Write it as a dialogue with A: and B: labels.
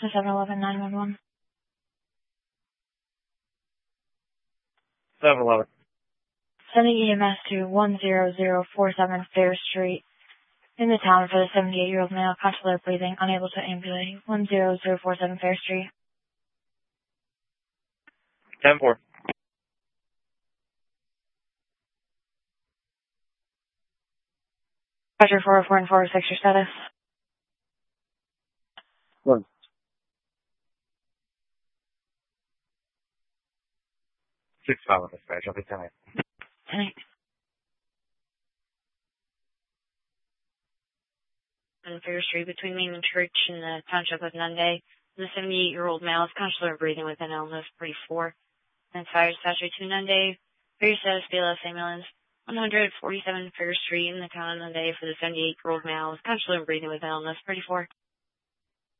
A: to 711-911.
B: 711.
A: Sending EMS to 10047 Fair Street in the town for the 78-year-old male, consular breathing, unable to ambulate. 10047 Fair Street.
B: 10-4.
A: Pressure 404 and 406, your status.
B: 1. 6-5 on dispatch. I'll be 10-8.
A: 10-8. On Fair Street between Main and Church in the township of Nunde. The 78-year-old male is consular breathing with an illness 44. And fire dispatcher to Nunde. Fair status, BLS ambulance. 147 Fair Street in the town of Nunde for the 78-year-old male is consular breathing with an illness 34.